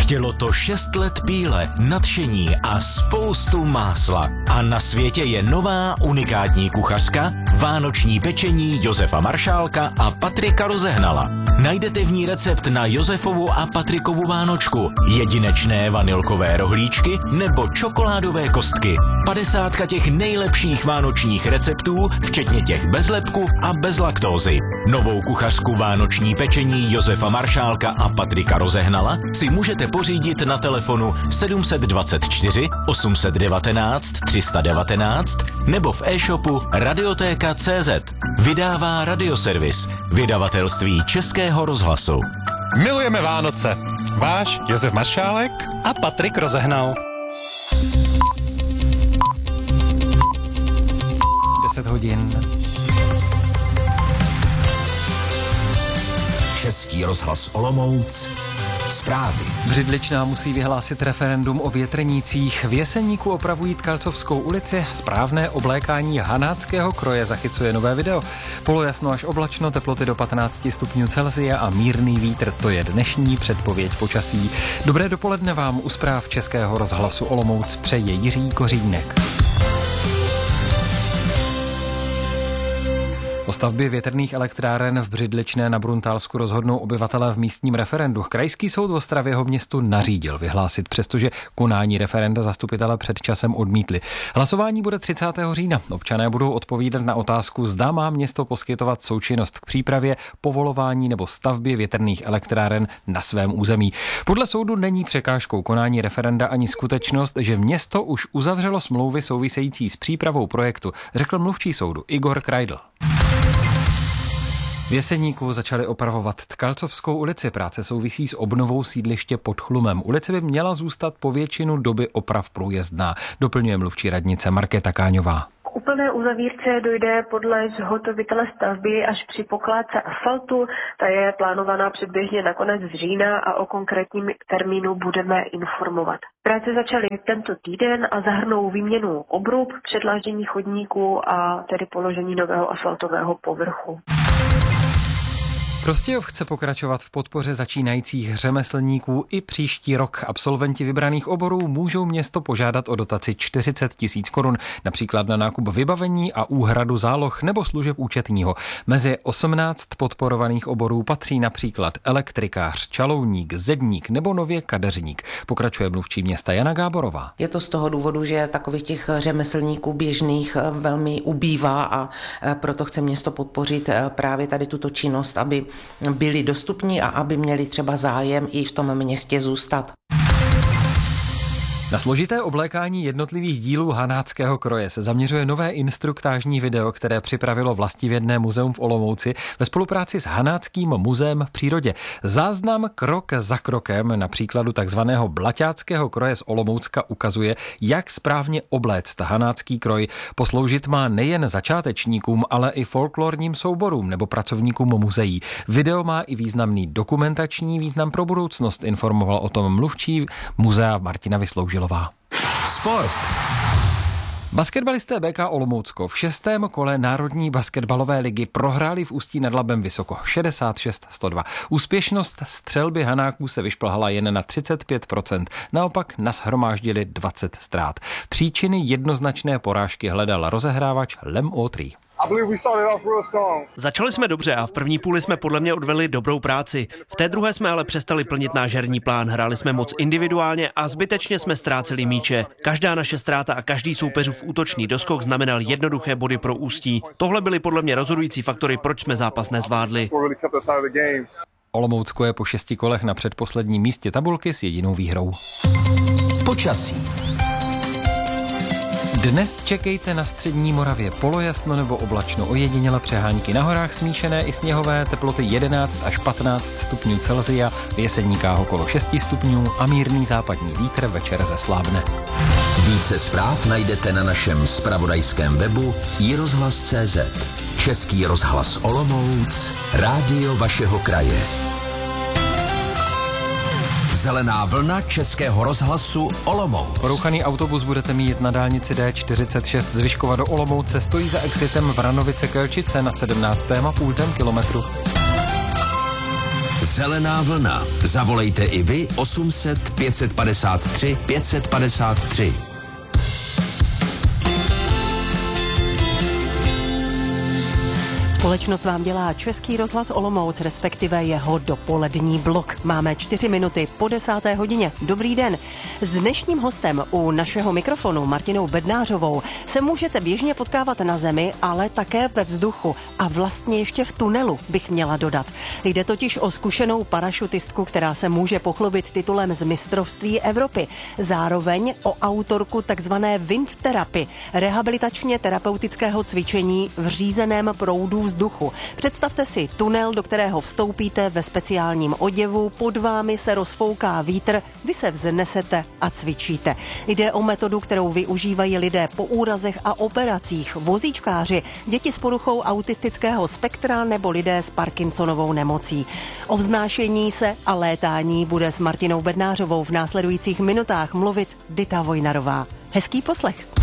Chtělo to 6 let píle, nadšení a spoustu másla. A na světě je nová unikátní kuchařka, vánoční pečení Josefa Maršálka a Patrika Rozehnala. Najdete v ní recept na Josefovu a Patrikovu vánočku, jedinečné vanilkové rohlíčky nebo čokoládové kostky. 50 těch nejlepších vánočních receptů, včetně těch bez lepku a bez laktózy. Novou kuchařku vánoční pečení Josefa Maršálka a Patrika Rozehnala si můžete pořídit na telefonu 724 819 319 nebo v e-shopu radiotéka.cz. Vydává Radioservis, vydavatelství Českého rozhlasu. Milujeme Vánoce. Váš Josef Maršálek a Patrik Rozehnal. 10 hodin. Český rozhlas Olomouc. Zprávy. Břidličná musí vyhlásit referendum o větrnících. V Jeseníku opravují Tkalcovskou ulici. Správné oblékání hanáckého kroje zachycuje nové video. Polojasno až oblačno, teploty do 15 stupňů Celsia a mírný vítr. To je dnešní předpověď počasí. Dobré dopoledne vám u zpráv Českého rozhlasu Olomouc přeje Jiří Kořínek. O stavbě větrných elektráren v Břidličné na Bruntálsku rozhodnou obyvatelé v místním referendu. Krajský soud v Ostravě ho městu nařídil vyhlásit, přestože konání referenda zastupitelé před časem odmítli. Hlasování bude 30. října. Občané budou odpovídat na otázku, zda má město poskytovat součinnost k přípravě, povolování nebo stavbě větrných elektráren na svém území. Podle soudu není překážkou konání referenda ani skutečnost, že město už uzavřelo smlouvy související s přípravou projektu, řekl mluvčí soudu Igor Krajdl. V Jeseníku začali opravovat Tkalcovskou ulici. Práce souvisí s obnovou sídliště pod Chlumem. Ulice by měla zůstat po většinu doby oprav průjezdná, doplňuje mluvčí radnice Markéta Káňová. K úplné uzavírce dojde podle zhotovitele stavby až při pokládce asfaltu. Ta je plánovaná předběžně na konec října a o konkrétním termínu budeme informovat. Práce začaly tento týden a zahrnou výměnu obrub, předláždění chodníků a tedy položení nového asfaltového povrchu. Prostějov chce pokračovat v podpoře začínajících řemeslníků i příští rok. Absolventi vybraných oborů můžou město požádat o dotaci 40 000 korun, například na nákup vybavení a úhradu záloh nebo služeb účetního. Mezi 18 podporovaných oborů patří například elektrikář, čalouník, zedník nebo nově kadeřník. Pokračuje mluvčí města Jana Gáborová. Je to z toho důvodu, že takových těch řemeslníků běžných velmi ubývá a proto chce město podpořit právě tady tuto činnost, aby byli dostupní a aby měli třeba zájem i v tom městě zůstat. Na složité oblékání jednotlivých dílů hanáckého kroje se zaměřuje nové instruktážní video, které připravilo Vlastivědné muzeum v Olomouci ve spolupráci s Hanáckým muzeem v přírodě. Záznam krok za krokem na příkladu takzvaného blaťáckého kroje z Olomoucka ukazuje, jak správně obléct hanácký kroj. Posloužit má nejen začátečníkům, ale i folklorním souborům nebo pracovníkům muzeí. Video má i významný dokumentační význam pro budoucnost, informoval o tom mluvčí muzea Martina Vysloužilová. Sport. Basketbalisté BK Olomoucko v 6. kole Národní basketbalové ligy prohráli v Ústí nad Labem vysoko 66-102. Úspěšnost střelby Hanáků se vyšplhala jen na 35%, naopak nashromáždili 20 ztrát. Příčiny jednoznačné porážky hledal rozehrávač Lem Otri. Začali jsme dobře a v první půli jsme podle mě odvedli dobrou práci. V té druhé jsme ale přestali plnit náš herní plán, hráli jsme moc individuálně a zbytečně jsme ztráceli míče. Každá naše ztráta a každý soupeřův útočný doskok znamenal jednoduché body pro Ústí. Tohle byly podle mě rozhodující faktory, proč jsme zápas nezvládli. Olomoucko je po 6 kolech na předposledním místě tabulky s jedinou výhrou. Počasí. Dnes čekejte na střední Moravě polojasno nebo oblačno, ojediněle přehánky na horách smíšené i sněhové, teploty 11 až 15 stupňů Celsia, v Jeseníkách okolo 6 stupňů a mírný západní vítr večer zeslábne. Více zpráv najdete na našem zpravodajském webu iRozhlas.cz. Český rozhlas Olomouc, rádio vašeho kraje. Zelená vlna Českého rozhlasu Olomouc. Porouchaný autobus budete mít na dálnici D46 z Vyškova do Olomouce, stojí za exitem Vranovice Kelčice na 17,5 kilometru. Zelená vlna. Zavolejte i vy 800 553 553. Společnost vám dělá Český rozhlas Olomouc, respektive jeho dopolední blok. Máme 4 minuty po 10. hodině. Dobrý den. S dnešním hostem u našeho mikrofonu Martinou Bednářovou se můžete běžně potkávat na zemi, ale také ve vzduchu a vlastně ještě v tunelu, bych měla dodat. Jde totiž o zkušenou parašutistku, která se může pochlubit titulem z mistrovství Evropy. Zároveň o autorku takzvané wind therapy, rehabilitačně terapeutického cvičení v řízeném proudu vzduchu. Představte si tunel, do kterého vstoupíte ve speciálním oděvu, pod vámi se rozfouká vítr, vy se vznesete a cvičíte. Jde o metodu, kterou využívají lidé po úrazech a operacích, vozíčkáři, děti s poruchou autistického spektra nebo lidé s Parkinsonovou nemocí. O vznášení se a létání bude s Martinou Bednářovou v následujících minutách mluvit Dita Vojnarová. Hezký poslech.